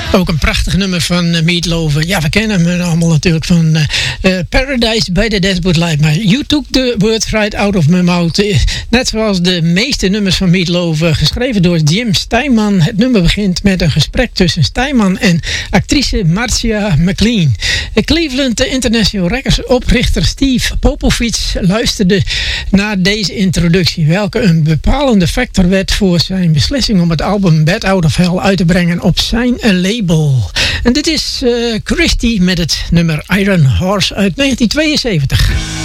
Ook een prachtig nummer van Meat Loaf. Ja, we kennen hem allemaal natuurlijk van Paradise by the Dashboard Light. Maar You Took the Words Right Out of My Mouth. Net zoals de meeste nummers van Meat Loaf, geschreven door Jim Steinman. Het nummer begint met een gesprek tussen Steinman en actrice Marcia McLean. Cleveland International Records oprichter Steve Popovich luisterde naar deze introductie, welke een bepalende factor werd voor zijn beslissing om het album Bat Out of Hell uit te brengen op zijn label. En dit is Christie met het nummer Iron Horse uit 1972.